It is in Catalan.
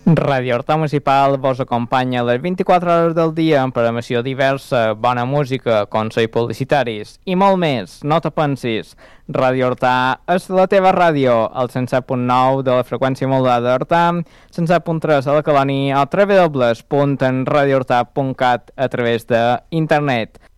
Ràdio Horta Municipal vos acompanya les 24 hores del dia amb programació diversa, bona música, consells publicitaris i molt més. No te pensis. Ràdio Horta és la teva ràdio, el 107.9 de la freqüència modulada d'Horta, 107.3 a la Colònia o www.radiohorta.cat a través d'internet.